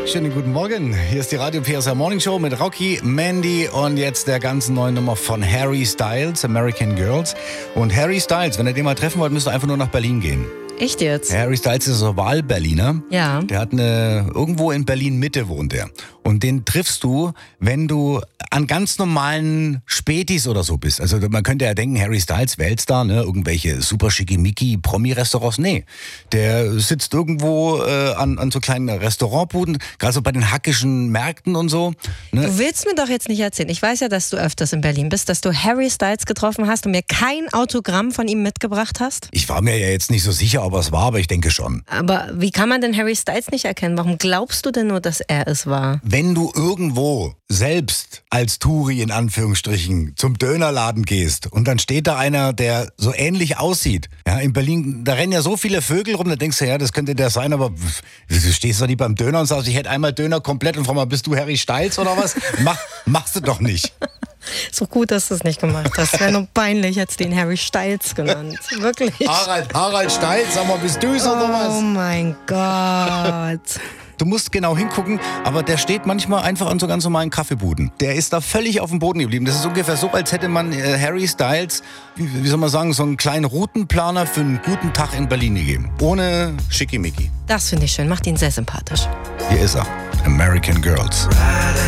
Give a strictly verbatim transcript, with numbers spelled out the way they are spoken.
Schönen guten Morgen. Hier ist die Radio P S R Morning Show mit Rocky, Mandy und jetzt der ganz neuen Nummer von Harry Styles, American Girls. Und Harry Styles, wenn ihr den mal treffen wollt, müsst ihr einfach nur nach Berlin gehen. Echt jetzt? Harry Styles ist so Wahlberliner. Ja. Der hat eine, irgendwo in Berlin-Mitte wohnt er. Und den triffst du, wenn du an ganz normalen Spätis oder so bist. Also man könnte ja denken, Harry Styles, Weltstar, ne, irgendwelche super schickimicki Promi-Restaurants. Nee, der sitzt irgendwo äh, an, an so kleinen Restaurantbuden, gerade so bei den hackischen Märkten und so. Ne? Du willst mir doch jetzt nicht erzählen. Ich weiß ja, dass du öfters in Berlin bist, dass du Harry Styles getroffen hast und mir kein Autogramm von ihm mitgebracht hast. Ich war mir ja jetzt nicht so sicher, ob er es war, aber ich denke schon. Aber wie kann man denn Harry Styles nicht erkennen? Warum glaubst du denn nur, dass er es war? Wenn du irgendwo selbst als Touri in Anführungsstrichen zum Dönerladen gehst und dann steht da einer, der so ähnlich aussieht. Ja, in Berlin, da rennen ja so viele Vögel rum, da denkst du, ja, das könnte der sein, aber du stehst doch nicht beim Döner und sagst, ich hätte einmal Döner komplett und frag mal, bist du Harry Styles oder was? Mach, machst du doch nicht. So gut, dass du es nicht gemacht hast. Es wäre nur peinlich, jetzt den Harry Styles genannt. Wirklich. Harald, Harald Styles, sag mal, bist du es oder was? Oh mein Gott. Du musst genau hingucken, aber der steht manchmal einfach an so ganz normalen Kaffeebuden. Der ist da völlig auf dem Boden geblieben. Das ist ungefähr so, als hätte man äh, Harry Styles, wie, wie soll man sagen, so einen kleinen Routenplaner für einen guten Tag in Berlin gegeben. Ohne Schickimicki. Das finde ich schön, macht ihn sehr sympathisch. Hier ist er. American Girls.